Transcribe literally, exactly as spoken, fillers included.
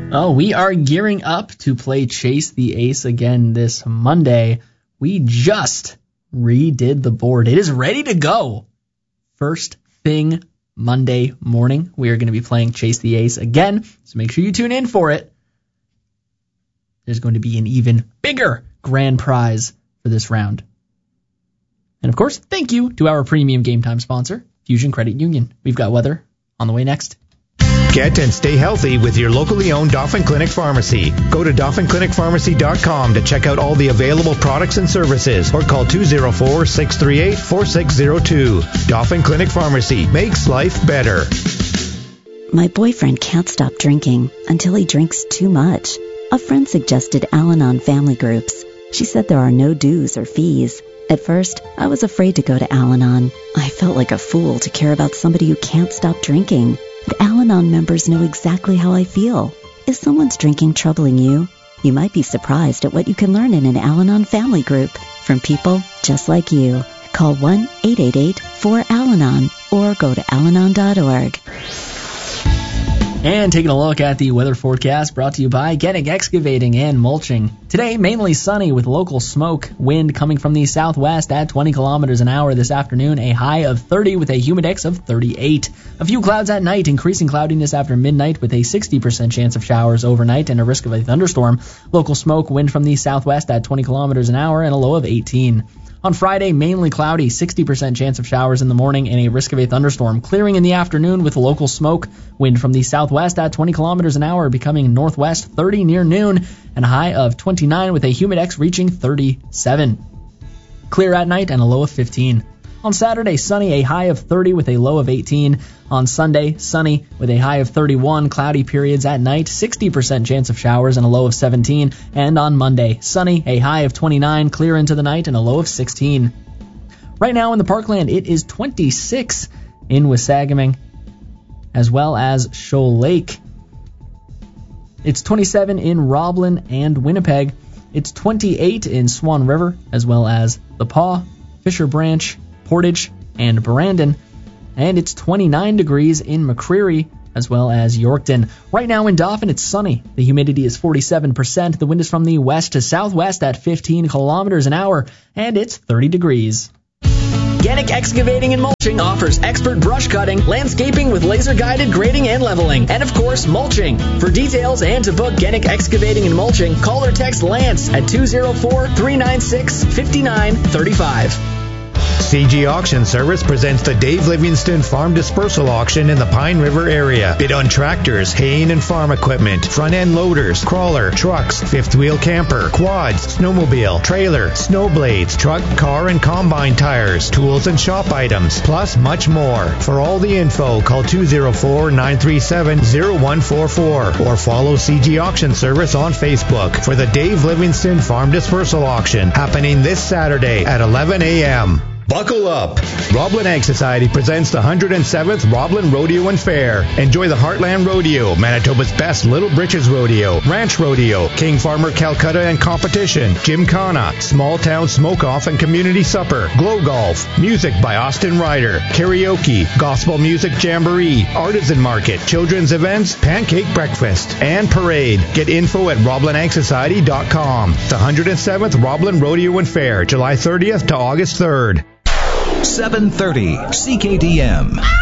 Oh, we are gearing up to play Chase the Ace again this Monday. We just redid the board. It is ready to go. First thing Monday morning, we are going to be playing Chase the Ace again, so make sure you tune in for it. There's going to be an even bigger grand prize for this round. And of course, thank you to our premium Game Time sponsor, Fusion Credit Union. We've got weather on the way next. Get and stay healthy with your locally owned Dauphin Clinic Pharmacy. Go to Dauphin Clinic Pharmacy dot com to check out all the available products and services, or call two oh four, six three eight, four six oh two. Dauphin Clinic Pharmacy makes life better. My boyfriend can't stop drinking until he drinks too much. A friend suggested Al-Anon family groups. She said there are no dues or fees. At first, I was afraid to go to Al-Anon. I felt like a fool to care about somebody who can't stop drinking. But Al-Anon members know exactly how I feel. If someone's drinking troubling you, you might be surprised at what you can learn in an Al-Anon family group from people just like you. Call one eight eight eight, four, A L A N O N or go to al anon dot org. And taking a look at the weather forecast brought to you by Getting Excavating and Mulching. Today, mainly sunny with local smoke, wind coming from the southwest at twenty kilometers an hour. This afternoon, a high of thirty with a humidex of thirty-eight. A few clouds at night, increasing cloudiness after midnight with a sixty percent chance of showers overnight and a risk of a thunderstorm. Local smoke, wind from the southwest at twenty kilometers an hour and a low of eighteen. On Friday, mainly cloudy, sixty percent chance of showers in the morning and a risk of a thunderstorm. Clearing in the afternoon with local smoke. Wind from the southwest at twenty kilometers an hour, becoming northwest thirty near noon, and a high of twenty-nine with a humidex reaching thirty-seven. Clear at night and a low of fifteen. On Saturday, sunny, a high of thirty with a low of eighteen. On Sunday, sunny with a high of thirty-one, cloudy periods at night, sixty percent chance of showers and a low of seventeen. And on Monday, sunny, a high of twenty-nine, clear into the night and a low of sixteen. Right now in the Parkland, it is twenty-six in Wasagaming, as well as Shoal Lake. It's twenty-seven in Roblin and Winnipeg. It's twenty-eight in Swan River, as well as The Paw, Fisher Branch, Portage, and Brandon. And it's twenty-nine degrees in McCreary, as well as Yorkton. Right now in Dauphin, it's sunny. The humidity is forty-seven percent. The wind is from the west to southwest at fifteen kilometers an hour, and it's thirty degrees. Getting Excavating and Mulching offers expert brush cutting, landscaping with laser-guided grading and leveling, and of course, mulching. For details and to book Getting Excavating and Mulching, call or text Lance at two oh four, three nine six, five nine three five. C G Auction Service presents the Dave Livingston Farm Dispersal Auction in the Pine River area. Bid on tractors, haying and farm equipment, front-end loaders, crawler, trucks, fifth-wheel camper, quads, snowmobile, trailer, snowblades, truck, car, and combine tires, tools and shop items, plus much more. For all the info, call two oh four, nine three seven, oh one four four or follow C G Auction Service on Facebook for the Dave Livingston Farm Dispersal Auction happening this Saturday at eleven a.m. Buckle up! Roblin Ag Society presents the one hundred seventh Roblin Rodeo and Fair. Enjoy the Heartland Rodeo, Manitoba's best Little Britches Rodeo, Ranch Rodeo, King Farmer Calcutta and Competition, Gymkhana, Small Town Smoke-Off and Community Supper, Glow Golf, music by Austin Ryder, karaoke, gospel music jamboree, artisan market, children's events, pancake breakfast, and parade. Get info at roblin ag society dot com. The one hundred seventh Roblin Rodeo and Fair, July thirtieth to August third. seven thirty C K D M.